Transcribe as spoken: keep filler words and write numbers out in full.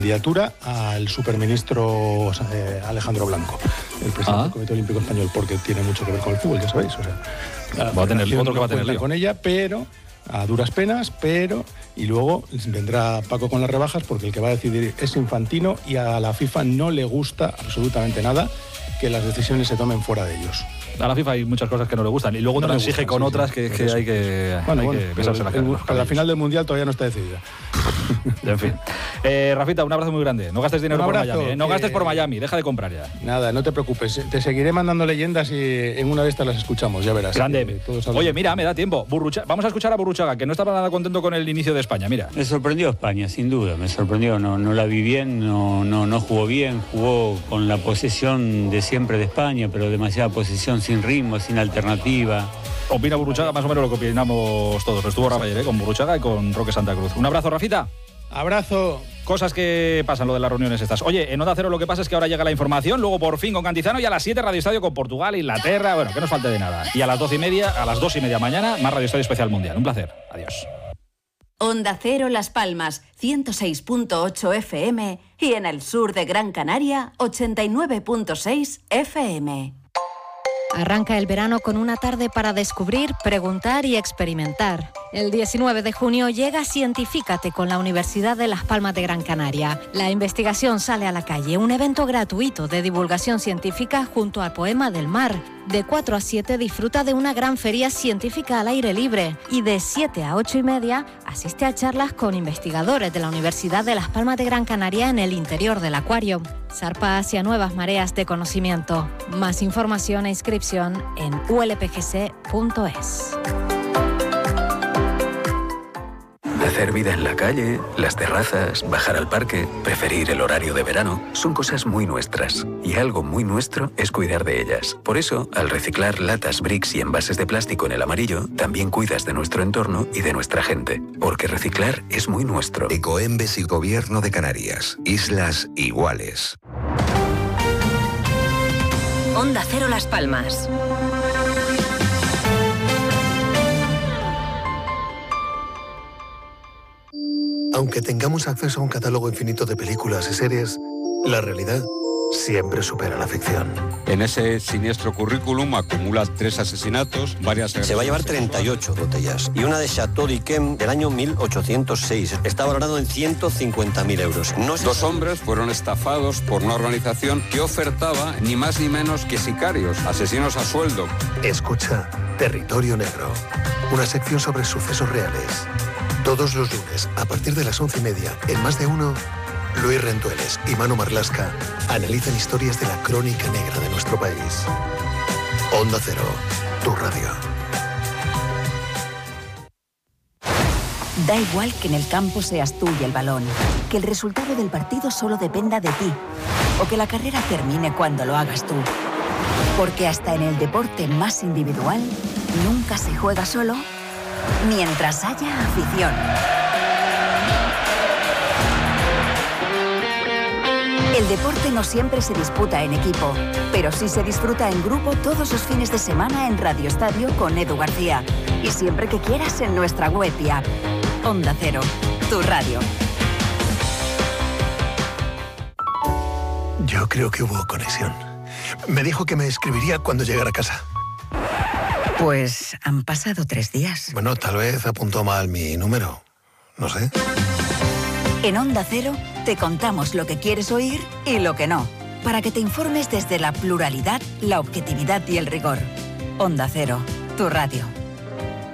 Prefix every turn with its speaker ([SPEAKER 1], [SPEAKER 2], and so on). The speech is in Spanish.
[SPEAKER 1] candidatura al superministro eh, Alejandro Blanco, el presidente ah. del Comité Olímpico Español, porque tiene mucho que ver con el fútbol, ya sabéis. O sea,
[SPEAKER 2] va a tener otro que va a tener lío
[SPEAKER 1] con ella, pero a duras penas, pero y luego vendrá Paco con las rebajas, porque el que va a decidir es Infantino y a la FIFA no le gusta absolutamente nada que las decisiones se tomen fuera de ellos.
[SPEAKER 2] A la FIFA hay muchas cosas que no le gustan y luego no transige con sí, otras sí, que, que hay que,
[SPEAKER 1] bueno,
[SPEAKER 2] hay
[SPEAKER 1] bueno,
[SPEAKER 2] que besarse la cara.
[SPEAKER 1] La final del Mundial todavía no está decidida.
[SPEAKER 2] En fin. Eh, Rafita, un abrazo muy grande. No gastes dinero abrazo, por Miami. ¿eh? No que... gastes por Miami. Deja de comprar ya.
[SPEAKER 1] Nada, no te preocupes. Te seguiré mandando leyendas y en una de estas las escuchamos, ya verás.
[SPEAKER 2] Grande. Oye, mira, me da tiempo. Burrucha... Vamos a escuchar a Burruchaga, que no estaba nada contento con el inicio de España. Mira.
[SPEAKER 3] Me sorprendió España, sin duda. Me sorprendió. No, no la vi bien, no, no, no jugó bien. Jugó con la posesión de siempre de España, pero demasiada posesión sin ritmo, sin alternativa.
[SPEAKER 2] Opina Burruchaga más o menos lo que opinamos todos. Estuvo Rafa ayer, ¿eh? Con Burruchaga y con Roque Santa Cruz. Un abrazo, Rafita.
[SPEAKER 1] Abrazo.
[SPEAKER 2] Cosas que pasan, lo de las reuniones estas. Oye, en Onda Cero lo que pasa es que ahora llega la información, luego por fin con Cantizano y a las siete Radio Estadio con Portugal, Inglaterra, bueno, que no nos falte de nada. Y a las doce y media, a las dos y media mañana, más Radio Estadio Especial Mundial. Un placer. Adiós.
[SPEAKER 4] Onda Cero Las Palmas, ciento seis punto ocho F M y en el sur de Gran Canaria, ochenta y nueve punto seis F M.
[SPEAKER 5] Arranca el verano con una tarde para descubrir, preguntar y experimentar. El diecinueve de junio llega Cientifícate con la Universidad de Las Palmas de Gran Canaria. La investigación sale a la calle, un evento gratuito de divulgación científica junto al Poema del Mar. De cuatro a siete disfruta de una gran feria científica al aire libre y de siete a ocho y media asiste a charlas con investigadores de la Universidad de Las Palmas de Gran Canaria en el interior del acuario. Zarpa hacia nuevas mareas de conocimiento. Más información e inscripción en u l p g c punto es.
[SPEAKER 6] Hacer vida en la calle, las terrazas, bajar al parque, preferir el horario de verano, son cosas muy nuestras. Y algo muy nuestro es cuidar de ellas. Por eso, al reciclar latas, bricks y envases de plástico en el amarillo, también cuidas de nuestro entorno y de nuestra gente. Porque reciclar es muy nuestro.
[SPEAKER 7] Ecoembes y Gobierno de Canarias. Islas iguales.
[SPEAKER 4] Onda Cero Las Palmas.
[SPEAKER 8] Aunque tengamos acceso a un catálogo infinito de películas y series, la realidad siempre supera la ficción.
[SPEAKER 9] En ese siniestro currículum acumula tres asesinatos, varias...
[SPEAKER 10] Se va a llevar treinta y ocho botellas y una de Chateau d'Yquem del año mil ochocientos seis. Está valorado en ciento cincuenta mil euros. No
[SPEAKER 9] Dos sabe... hombres fueron estafados por una organización que ofertaba ni más ni menos que sicarios, asesinos a sueldo.
[SPEAKER 8] Escucha Territorio Negro, una sección sobre sucesos reales. Todos los lunes, a partir de las once y media, en Más de Uno, Luis Rendueles y Manu Marlasca analizan historias de la crónica negra de nuestro país. Onda Cero, tu radio.
[SPEAKER 4] Da igual que en el campo seas tú y el balón, que el resultado del partido solo dependa de ti, o que la carrera termine cuando lo hagas tú. Porque hasta en el deporte más individual, nunca se juega solo mientras haya afición. El deporte no siempre se disputa en equipo, pero sí se disfruta en grupo todos los fines de semana en Radio Estadio con Edu García. Y siempre que quieras en nuestra web y app. Onda Cero, tu radio.
[SPEAKER 8] Yo creo que hubo conexión. Me dijo que me escribiría cuando llegara a casa.
[SPEAKER 4] Pues han pasado tres días.
[SPEAKER 8] Bueno, tal vez apuntó mal mi número. No sé.
[SPEAKER 4] En Onda Cero te contamos lo que quieres oír y lo que no, para que te informes desde la pluralidad, la objetividad y el rigor. Onda Cero, tu radio.